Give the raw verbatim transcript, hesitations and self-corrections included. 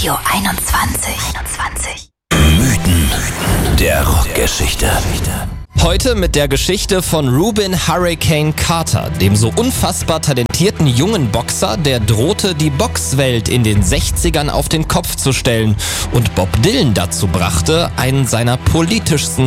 Radio einundzwanzig. einundzwanzig. Mythen der Rockgeschichte. Heute mit der Geschichte von Rubin Hurricane Carter, dem so unfassbar talentierten jungen Boxer, der drohte, die Boxwelt in den sechzigern auf den Kopf zu stellen und Bob Dylan dazu brachte, einen seiner politischsten